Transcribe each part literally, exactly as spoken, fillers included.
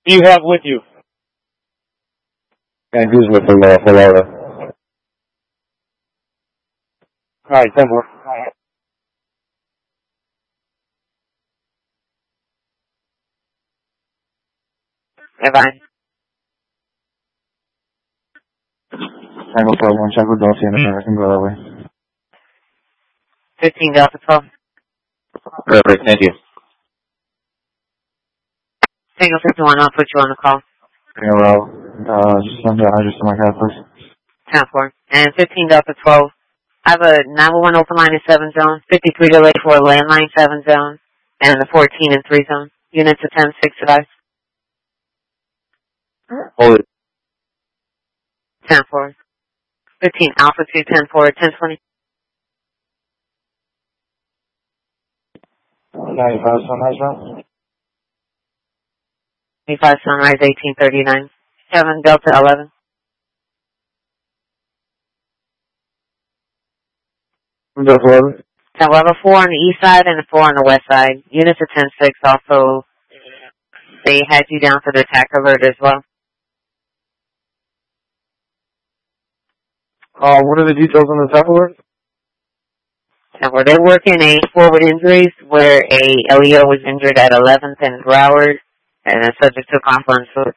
Do you have with you? And who's with the uh, Florida? All right, ten four. Bye-bye. Tango for one, check with Dulce in the I can go that way. fifteen Delta twelve. Perfect, thank you. Tango fifty-one, I'll put you on the call. Tango, uh, just send the address to my cat, please. ten four. And fifteen Delta twelve. I have a nine one one open line in seven zone, fifty-three delay for a landline seven zone, and a fourteen in three zone. Units of ten six advice. Hold it. ten four. fifteen Alpha two ten four, ten twenty. ninety-five Sunrise Route. ninety-five Sunrise eighteen thirty-nine. seven Delta eleven. Delta eleven. Now we have a four on the east side and a four on the west side. Units of ten six also, they had you down for the attack alert as well. Uh, what are the details on the top alert? And where they're working a forward injuries where a L E O was injured at eleventh and Broward and the subject took off on foot.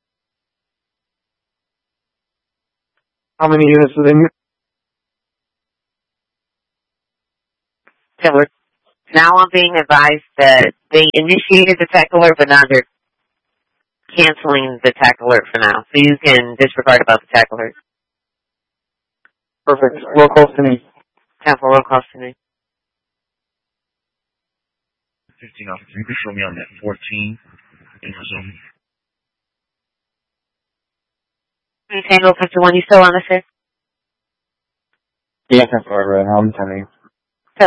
How many units do they need? Now I'm being advised that they initiated the attack alert, but now they're canceling the attack alert for now. So you can disregard about the attack alert. Perfect. Roll call to me. Temple roll call to me. fifteen officer, you can show me on that fourteen in Zoom. Tango fifty-one, you still on the six? Yeah, ten four, right now I'm attending. So.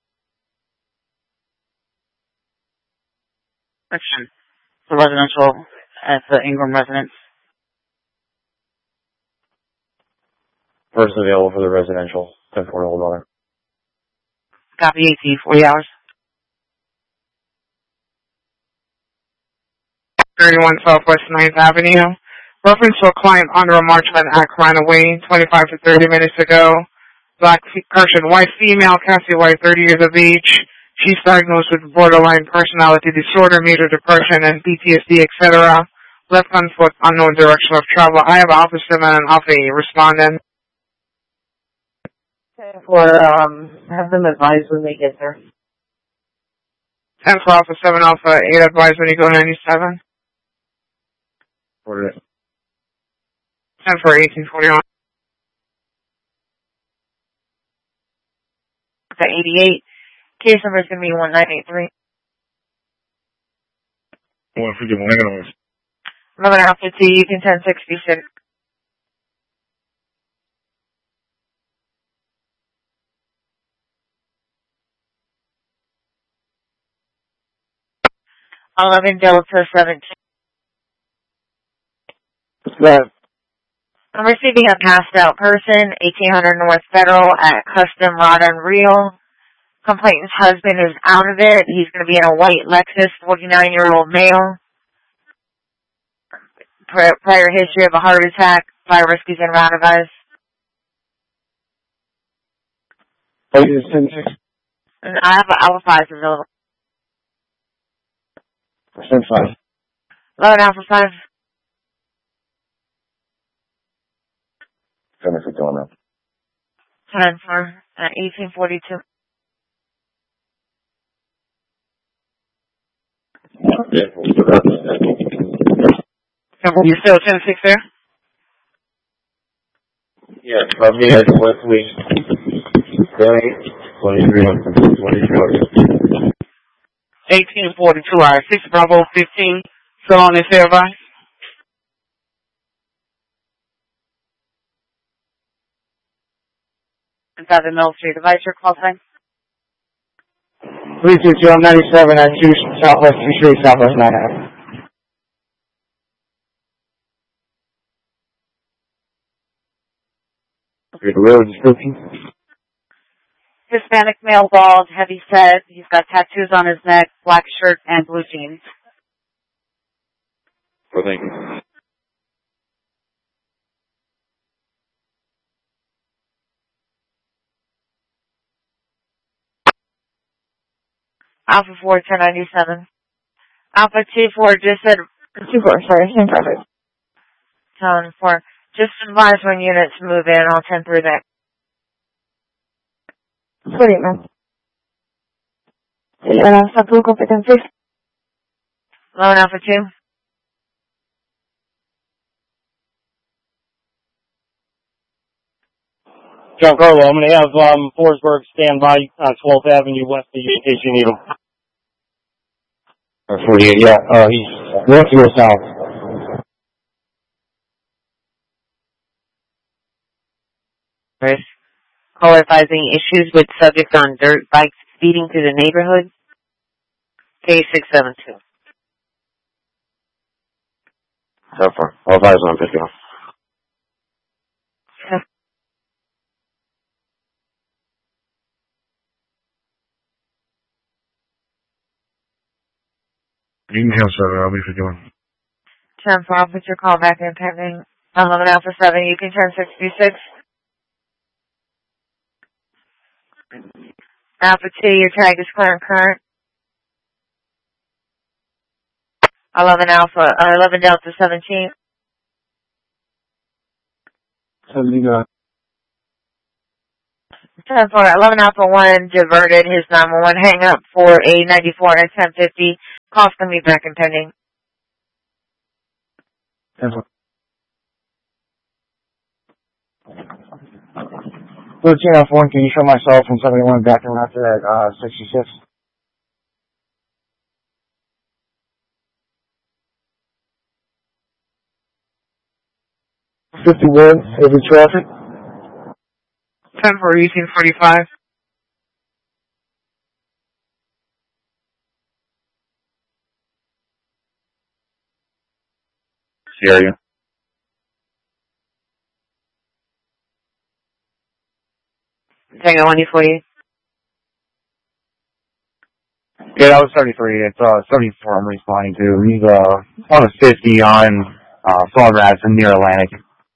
Section. The residential at the Ingram residence. First available for the residential. ten four, hold on. Copy A T, forty hours. thirty-one Southwest ninth Avenue. Reference to a client under a Marchman Act ran away twenty-five to thirty minutes ago. Black, correction, white female, Cassie White, thirty years of age. She's diagnosed with borderline personality disorder, major depression, and P T S D, et cetera. Left on foot, unknown direction of travel. I have an officer and an alpha respondent. For, um, have them advise when they get there. ten for Alpha seven Alpha eight advise when you go ninety-seven. Order it. ten for eighteen forty-one. eighty-eight. Case number is going to be one nine eight three. one fifty-one, I got on. eleven Alpha T, you can ten sixty-six. eleven Delta seventeen. What's that? I'm receiving a passed out person, eighteen hundred North Federal at Custom Rod and Reel. Complainant's husband is out of it. He's going to be in a white Lexus, forty-nine-year-old male. Pri- prior history of a heart attack, fire rescues and roundabouts. Oh, you just send six? And I have an Alpha five available. Send five. eleven Alpha five. Seven for going up. ten for uh, eighteen forty-two. You still ten six there? Yeah, from here to West Wing. twenty-three, twenty-four. eighteen forty-two, alright. six Bravo fifteen. Still on this air advice? Inside the Mill Street device, your call sign. three two two, I'm ninety-seven at two Southwest two Street, Southwest nine Ave. Good road description. Hispanic male, bald, heavy set. He's got tattoos on his neck, black shirt, and blue jeans. Well, thank you. Alpha four, ten ninety-seven. Alpha two four just said, two four, sorry, ten traffic. ten four, just advise when units move in, I'll ten through that. Sorry, ma'am. Señora, ¿Sapu competencias? Loan Alpha two. Giancarlo, I'm going to have um, Forsberg stand by on twelfth Avenue West in case you need him. forty-eight, yeah, uh, he's north to go south. Chris, caller advising issues with subject on dirt bikes speeding through the neighborhood. K six seven two. So far, all five on fifty off. You can cancel it. I'll be for doing. ten four, I'll put your call back in pending. eleven Alpha seven, you can turn sixty-six. Alpha two, your tag is clear and current. eleven Alpha, uh, eleven Delta seventeen. seventy-nine. ten four, eleven Alpha one diverted his nine one one hang up for a ninety-four and a ten fifty. Call's going to be back in pending. ten four. thirteen Alpha one, can you show myself from seventy-one back and after that, uh, sixty-six? fifty-one, heavy traffic. ten four, eighteen forty-five. Syria. Tango one forty-eight. Yeah, that was thirty-three. It's, uh, seventy-four I'm responding to. He's, uh, on a fifty on, uh, Sawgrass in near Atlantic.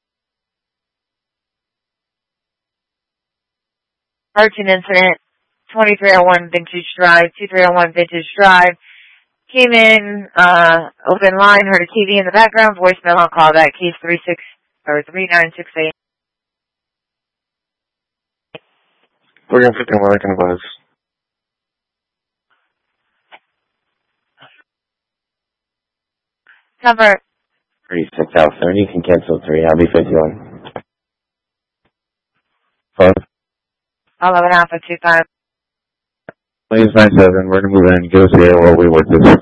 Urgent incident, twenty-three oh one Vintage Drive, twenty-three oh one Vintage Drive. Came in, uh, open line, heard a T V in the background, voicemail on call back, case three six, or three nine six eight. We're going to fifty one, I can advise. Number thirty-six out thirty, you can cancel three, I'll be fifty-one. Phone? eleven Alpha two five. Please nine seven, we're going to move in, give us the air while we work this.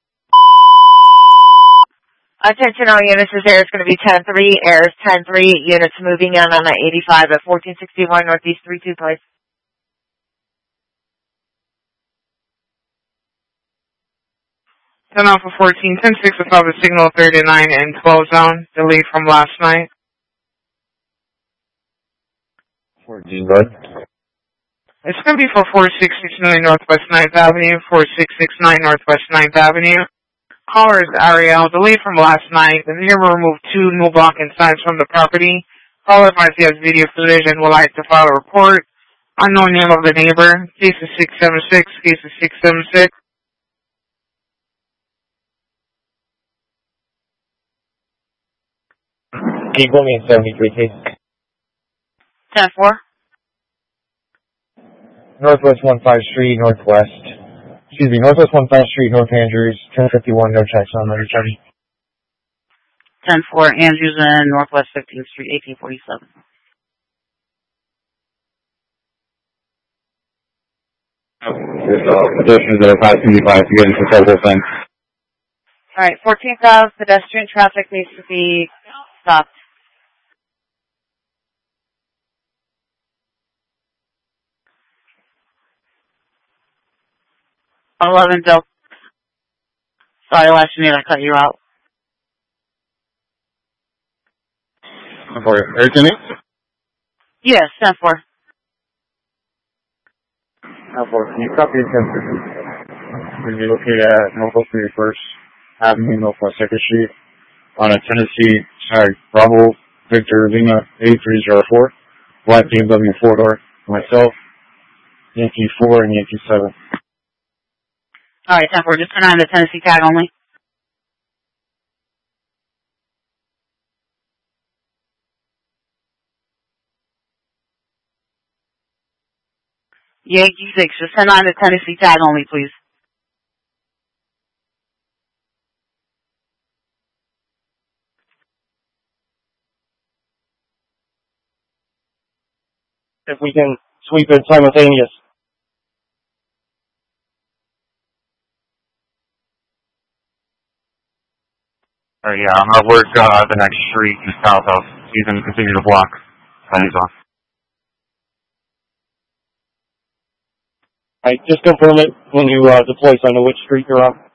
Attention all units, this air is going to be ten three, air is ten three, units moving in on the eighty-five at fourteen sixty-one Northeast three two place. ten Alpha fourteen, ten six without the signal thirty-nine and twelve zone, delayed from last night. fourteen, good. It's going to be for four six six nine Northwest ninth Avenue, four six six nine Northwest ninth Avenue. Caller is Ariel, delayed from last night. The neighbor removed two new blocking signs from the property. Caller advised he has video footage and would like to file a report. Unknown name of the neighbor. Case is six seven six, case is six seven six. Can you put me in seventy-three, please? ten four. Northwest one five Street, Northwest. Excuse me, Northwest one five Street, North Andrews, ten fifty-one, no checks on under charge. ten four, Andrews and Northwest fifteenth Street, eighteen forty-seven. There's uh, pedestrians that are passing me by to get into the whole thing. Alright, fourteen thousand pedestrian traffic needs to be stopped. eleven Delta. Sorry, last minute I cut you out. For urgent? Yes, ten four. How far? Can you copy the ten? We're going to be located at Northwest thirty-first Avenue, Northwest second Street. on a Tennessee tag Bravo Victor Lima eight three zero four, black B M W four door, myself, Yankee four and Yankee seven. Alright, ten four, just turn on the Tennessee tag only. Yankee six, just turn on the Tennessee tag only, please. If we can sweep it simultaneous. Alright, yeah, I'm gonna work uh, the next street in the south house. You can continue to block. Pennies off. Alright, just confirm it when you uh, deploy so I know which street you're on.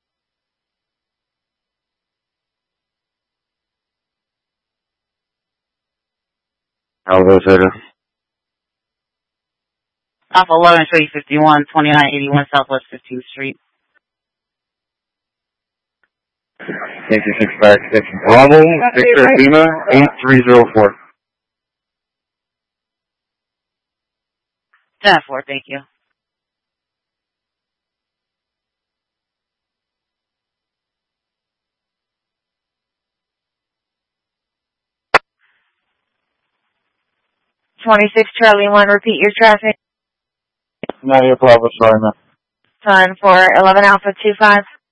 Alpha Zeta. Alpha eleven, show you fifty-one, twenty-nine eighty-one Southwest fifteenth Street. Yankee six back, six. Bravo, Victor Lima, eight three zero four. ten four, thank you. twenty-six Charlie one, repeat your traffic. Not your problem, sorry, man. Time for eleven Alpha two five.